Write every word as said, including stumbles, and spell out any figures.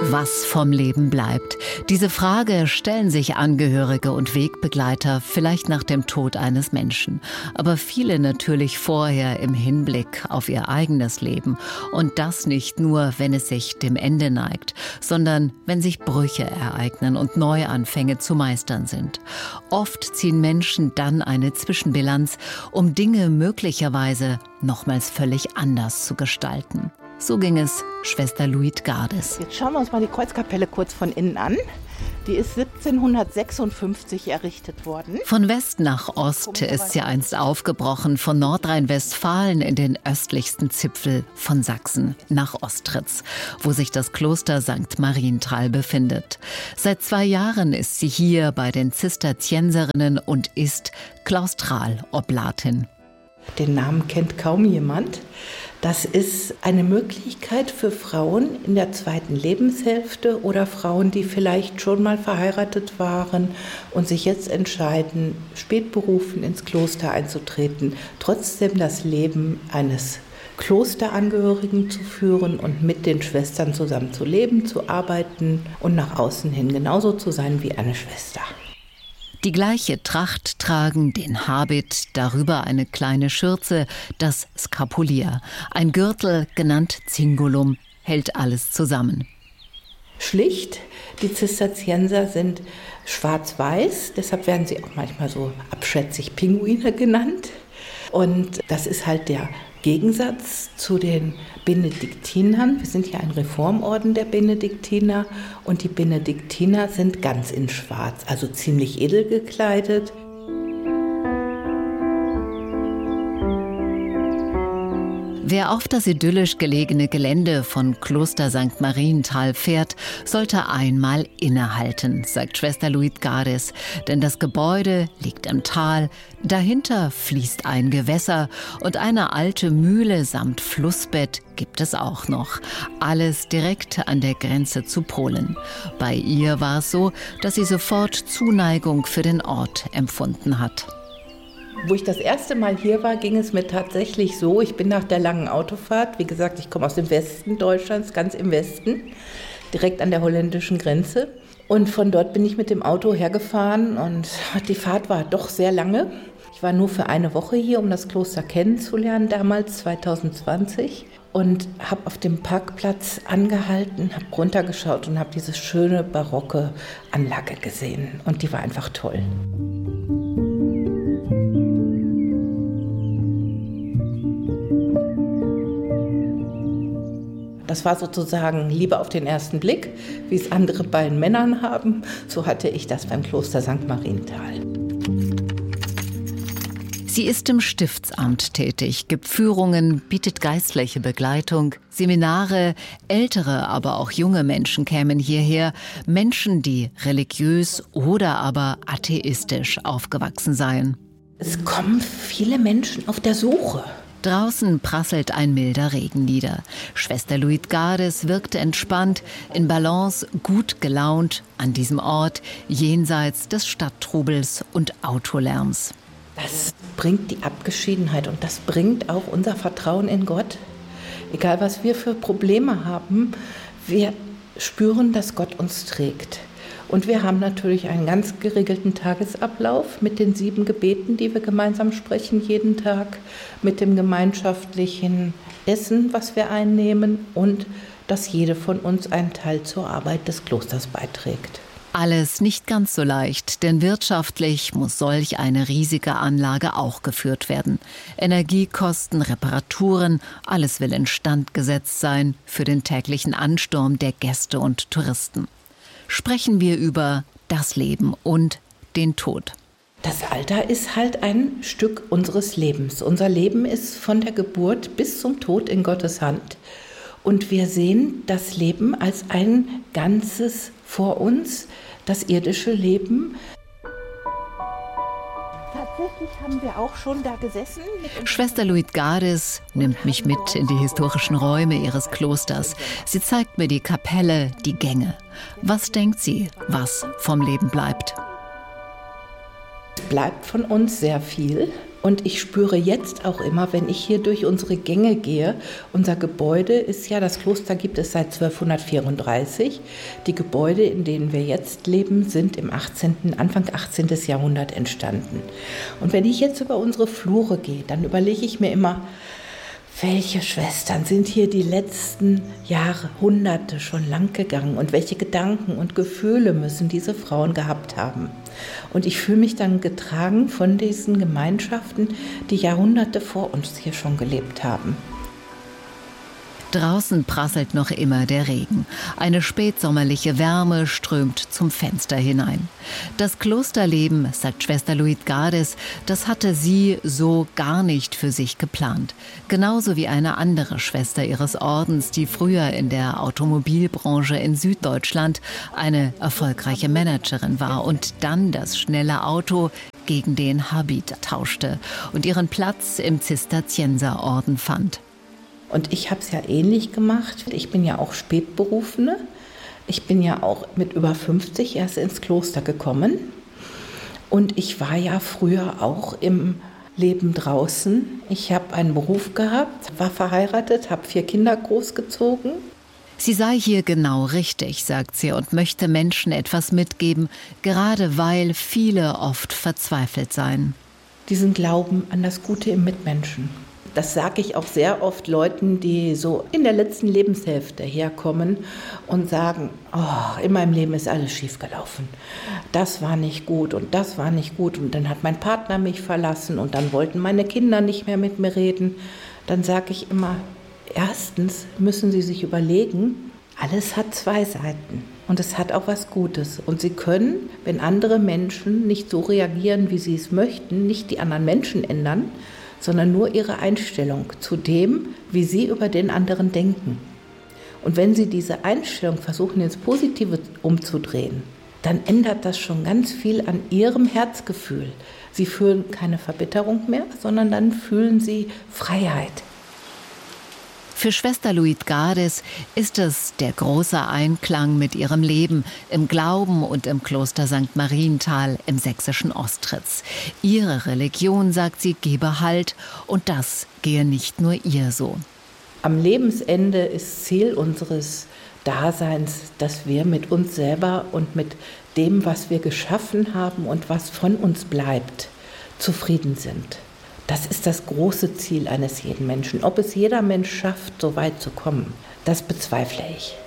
Was vom Leben bleibt? Diese Frage stellen sich Angehörige und Wegbegleiter vielleicht nach dem Tod eines Menschen. Aber viele natürlich vorher im Hinblick auf ihr eigenes Leben. Und das nicht nur, wenn es sich dem Ende neigt, sondern wenn sich Brüche ereignen und Neuanfänge zu meistern sind. Oft ziehen Menschen dann eine Zwischenbilanz, um Dinge möglicherweise nochmals völlig anders zu gestalten. So ging es Schwester Luitgardes. Jetzt schauen wir uns mal die Kreuzkapelle kurz von innen an. Die ist siebzehnhundertsechsundfünfzig errichtet worden. Von West nach Ost ist sie einst aufgebrochen, von Nordrhein-Westfalen in den östlichsten Zipfel von Sachsen nach Ostritz, wo sich das Kloster Sankt Marienthal befindet. Seit zwei Jahren ist sie hier bei den Zisterzienserinnen und ist Klaustraloblatin. Den Namen kennt kaum jemand. Das ist eine Möglichkeit für Frauen in der zweiten Lebenshälfte oder Frauen, die vielleicht schon mal verheiratet waren und sich jetzt entscheiden, spätberufen ins Kloster einzutreten, trotzdem das Leben eines Klosterangehörigen zu führen und mit den Schwestern zusammen zu leben, zu arbeiten und nach außen hin genauso zu sein wie eine Schwester. Die gleiche Tracht tragen, den Habit, darüber eine kleine Schürze, das Skapulier. Ein Gürtel, genannt Cingulum, hält alles zusammen. Schlicht, die Zisterzienser sind schwarz-weiß, deshalb werden sie auch manchmal so abschätzig Pinguine genannt. Und das ist halt der Gegensatz zu den Benediktinern. Wir sind ja ein Reformorden der Benediktiner und die Benediktiner sind ganz in Schwarz, also ziemlich edel gekleidet. Wer auf das idyllisch gelegene Gelände von Kloster Sankt Marienthal fährt, sollte einmal innehalten, sagt Schwester Luitgardes. Denn das Gebäude liegt im Tal, dahinter fließt ein Gewässer und eine alte Mühle samt Flussbett gibt es auch noch. Alles direkt an der Grenze zu Polen. Bei ihr war es so, dass sie sofort Zuneigung für den Ort empfunden hat. Wo ich das erste Mal hier war, ging es mir tatsächlich so, ich bin nach der langen Autofahrt, wie gesagt, ich komme aus dem Westen Deutschlands, ganz im Westen, direkt an der holländischen Grenze. Und von dort bin ich mit dem Auto hergefahren und die Fahrt war doch sehr lange. Ich war nur für eine Woche hier, um das Kloster kennenzulernen, damals zwanzig zwanzig. Und habe auf dem Parkplatz angehalten, habe runtergeschaut und habe diese schöne barocke Anlage gesehen. Und die war einfach toll. Das war sozusagen Liebe auf den ersten Blick, wie es andere bei den Männern haben. So hatte ich das beim Kloster Sankt Marienthal. Sie ist im Stiftsamt tätig, gibt Führungen, bietet geistliche Begleitung, Seminare. Ältere, aber auch junge Menschen kämen hierher. Menschen, die religiös oder aber atheistisch aufgewachsen seien. Es kommen viele Menschen auf der Suche. Draußen prasselt ein milder Regen nieder. Schwester Luitgardes wirkte entspannt, in Balance, gut gelaunt an diesem Ort, jenseits des Stadttrubels und Autolärms. Das bringt die Abgeschiedenheit und das bringt auch unser Vertrauen in Gott. Egal, was wir für Probleme haben, wir spüren, dass Gott uns trägt. Und wir haben natürlich einen ganz geregelten Tagesablauf mit den sieben Gebeten, die wir gemeinsam sprechen jeden Tag, mit dem gemeinschaftlichen Essen, was wir einnehmen und dass jede von uns einen Teil zur Arbeit des Klosters beiträgt. Alles nicht ganz so leicht, denn wirtschaftlich muss solch eine riesige Anlage auch geführt werden. Energiekosten, Reparaturen, alles will instand gesetzt sein für den täglichen Ansturm der Gäste und Touristen. Sprechen wir über das Leben und den Tod. Das Alter ist halt ein Stück unseres Lebens. Unser Leben ist von der Geburt bis zum Tod in Gottes Hand. Und wir sehen das Leben als ein Ganzes vor uns, das irdische Leben. Tatsächlich haben wir auch schon da gesessen. Schwester Luitgardes nimmt mich mit in die historischen Räume ihres Klosters. Sie zeigt mir die Kapelle, die Gänge. Was denkt sie, was vom Leben bleibt? Es bleibt von uns sehr viel Und ich spüre jetzt auch immer, wenn ich hier durch unsere Gänge gehe, unser Gebäude ist ja, das Kloster gibt es seit zwölfhundertvierunddreißig. Die Gebäude, in denen wir jetzt leben, sind im achtzehnten, Anfang achtzehnten. Jahrhundert entstanden. Und wenn ich jetzt über unsere Flure gehe, dann überlege ich mir immer, welche Schwestern sind hier die letzten Jahre, Hunderte schon lang gegangen und welche Gedanken und Gefühle müssen diese Frauen gehabt haben. Und ich fühle mich dann getragen von diesen Gemeinschaften, die Jahrhunderte vor uns hier schon gelebt haben. Draußen prasselt noch immer der Regen. Eine spätsommerliche Wärme strömt zum Fenster hinein. Das Klosterleben, sagt Schwester Luitgardes, das hatte sie so gar nicht für sich geplant. Genauso wie eine andere Schwester ihres Ordens, die früher in der Automobilbranche in Süddeutschland eine erfolgreiche Managerin war und dann das schnelle Auto gegen den Habit tauschte und ihren Platz im Zisterzienserorden fand. Und ich habe es ja ähnlich gemacht. Ich bin ja auch Spätberufene. Ich bin ja auch mit über fünfzig erst ins Kloster gekommen. Und ich war ja früher auch im Leben draußen. Ich habe einen Beruf gehabt, war verheiratet, habe vier Kinder großgezogen. Sie sei hier genau richtig, sagt sie, und möchte Menschen etwas mitgeben, gerade weil viele oft verzweifelt seien. Diesen Glauben an das Gute im Mitmenschen. Das sage ich auch sehr oft Leuten, die so in der letzten Lebenshälfte herkommen und sagen, oh, in meinem Leben ist alles schiefgelaufen. Das war nicht gut und das war nicht gut und dann hat mein Partner mich verlassen und dann wollten meine Kinder nicht mehr mit mir reden. Dann sage ich immer, erstens müssen Sie sich überlegen, alles hat zwei Seiten und es hat auch was Gutes. Und Sie können, wenn andere Menschen nicht so reagieren, wie sie es möchten, nicht die anderen Menschen ändern, sondern nur ihre Einstellung zu dem, wie sie über den anderen denken. Und wenn sie diese Einstellung versuchen, ins Positive umzudrehen, dann ändert das schon ganz viel an ihrem Herzgefühl. Sie fühlen keine Verbitterung mehr, sondern dann fühlen sie Freiheit. Für Schwester Luitgardes ist es der große Einklang mit ihrem Leben im Glauben und im Kloster Sankt Marienthal im sächsischen Ostritz. Ihre Religion, sagt sie, gebe Halt und das gehe nicht nur ihr so. Am Lebensende ist Ziel unseres Daseins, dass wir mit uns selber und mit dem, was wir geschaffen haben und was von uns bleibt, zufrieden sind. Das ist das große Ziel eines jeden Menschen. Ob es jeder Mensch schafft, so weit zu kommen, das bezweifle ich.